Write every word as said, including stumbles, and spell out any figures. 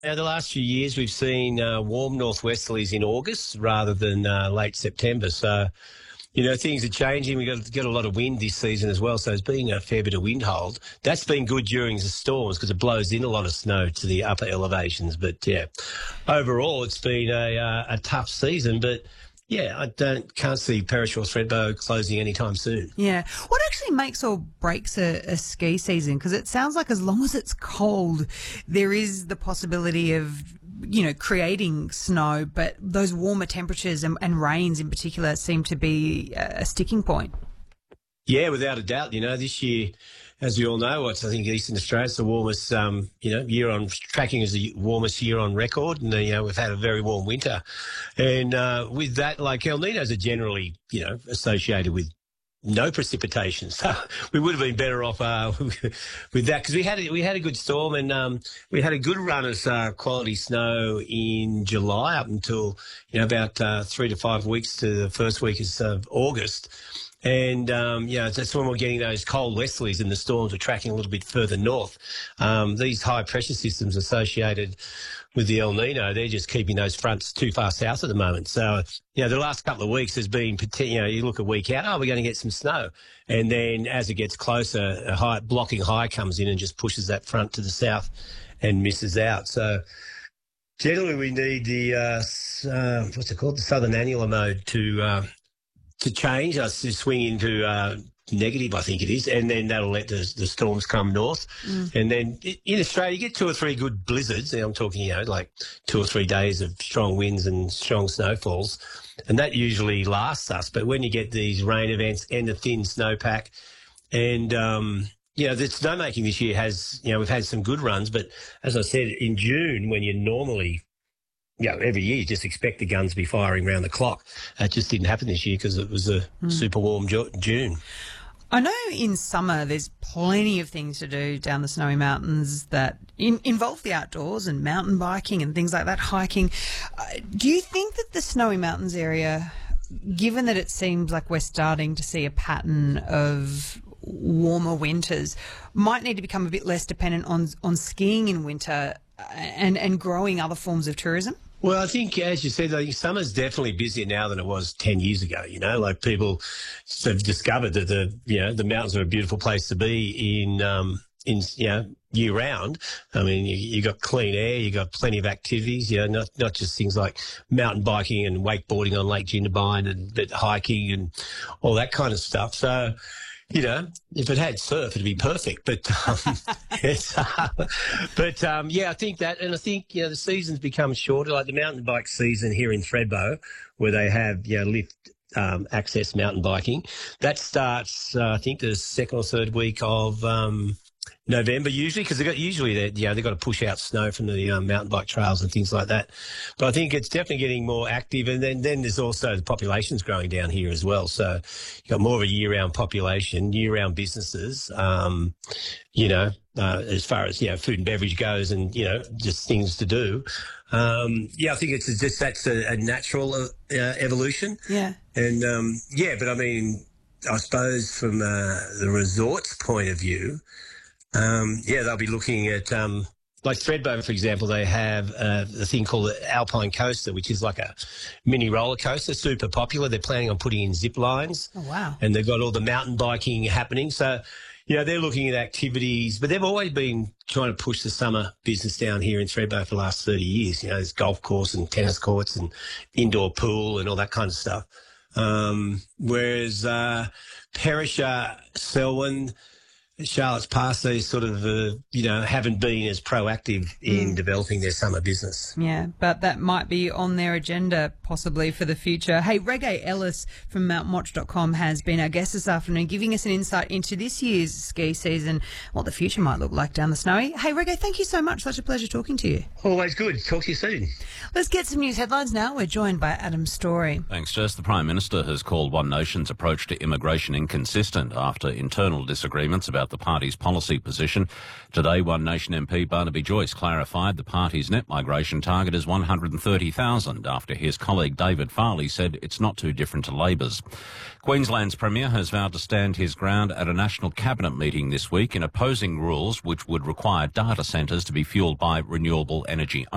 Now, the last few years we've seen uh, warm northwesterlies in August rather than uh, late September. So, you know, things are changing. We've got, got a lot of wind this season as well, so there's been a fair bit of wind hold. That's been good during the storms because it blows in a lot of snow to the upper elevations. But, yeah, overall it's been a, uh, a tough season, but... Yeah, I don't can't see Perishore Thredbo closing anytime soon. Yeah. What actually makes or breaks a, a ski season? Because it sounds like as long as it's cold, there is the possibility of, you know, creating snow, but those warmer temperatures and, and rains in particular seem to be a sticking point. Yeah, without a doubt. You know, this year, as we all know, it's, I think Eastern Australia's the warmest, um, you know, year on tracking as the warmest year on record. And, uh, you know, we've had a very warm winter. And uh, with that, like El Ninos are generally, you know, associated with no precipitation. So we would have been better off uh, with that because we had a, we had a good storm and um, we had a good run of uh, quality snow in July up until, you know, about uh, three to five weeks to the first week of August. And, um, yeah, that's when we're getting those cold westerlies and the storms are tracking a little bit further north. Um, these high pressure systems associated with the El Nino, they're just keeping those fronts too far south at the moment. So, you know, the last couple of weeks has been, you know, you look a week out, oh, we're going to get some snow. And then as it gets closer, a high, blocking high comes in and just pushes that front to the south and misses out. So, generally we need the, uh, uh, what's it called, the southern annular mode to... Uh, to change, us to swing into uh, negative, I think it is, and then that'll let the, the storms come north. Mm. And then in Australia, you get two or three good blizzards. I'm talking, you know, like two or three days of strong winds and strong snowfalls, and that usually lasts us. But when you get these rain events and the thin snowpack, and um, you know, the snowmaking this year has, you know, we've had some good runs, but as I said, in June when you normally Yeah, every year you just expect the guns to be firing around the clock. That just didn't happen this year because it was a mm. super warm June. I know in summer there's plenty of things to do down the Snowy Mountains that in, involve the outdoors and mountain biking and things like that, hiking. Uh, do you think that the Snowy Mountains area, given that it seems like we're starting to see a pattern of warmer winters, might need to become a bit less dependent on on skiing in winter and, and growing other forms of tourism? Well, I think, as you said, I think summer's definitely busier now than it was ten years ago, you know, like people have discovered that the, you know, the mountains are a beautiful place to be in, um, in, you know, year round. I mean, you, you got clean air, you got plenty of activities, you know, not, not just things like mountain biking and wakeboarding on Lake Jindabyne and but hiking and all that kind of stuff. So, you know, if it had surf, it'd be perfect. But, um, it's, uh, but um, yeah, I think that, and I think, you know, the season's become shorter, like the mountain bike season here in Thredbo, where they have, you know, lift um, access mountain biking. That starts, uh, I think, the second or third week of um, November usually, because they got usually they you know they've got to push out snow from the um, mountain bike trails and things like that. But I think it's definitely getting more active, and then then there's also the population's growing down here as well. So you've got more of a year-round population, year-round businesses. Um, you know, uh, as far as you know, food and beverage goes, and you know, just things to do. Um, yeah, I think it's just that's a, a natural uh, evolution. Yeah, and um, yeah, but I mean, I suppose from uh, the resort's point of view. Um, yeah, they'll be looking at, um, like Thredbo, for example, they have uh, a thing called the Alpine Coaster, which is like a mini roller coaster, super popular. They're planning on putting in zip lines. Oh, wow. And they've got all the mountain biking happening. So, you know, they're looking at activities, but they've always been trying to push the summer business down here in Thredbo for the last thirty years. You know, there's golf course and tennis courts and indoor pool and all that kind of stuff. Um, whereas uh, Perisher, Selwyn, Charlotte's Pass, they sort of, uh, you know, haven't been as proactive in mm. developing their summer business. Yeah, but that might be on their agenda possibly for the future. Hey, Reggae Ellis from mountain watch dot com has been our guest this afternoon, giving us an insight into this year's ski season, what the future might look like down the Snowy. Hey, Reggae, thank you so much. Such a pleasure talking to you. Always good. Talk to you soon. Let's get some news headlines now. We're joined by Adam Story. Thanks, Jess. The Prime Minister has called One Nation's approach to immigration inconsistent after internal disagreements about the party's policy position. Today, One Nation M P Barnaby Joyce clarified the party's net migration target is one hundred thirty thousand after his colleague David Farley said it's not too different to Labor's. Queensland's Premier has vowed to stand his ground at a National Cabinet meeting this week in opposing rules which would require data centres to be fuelled by renewable energy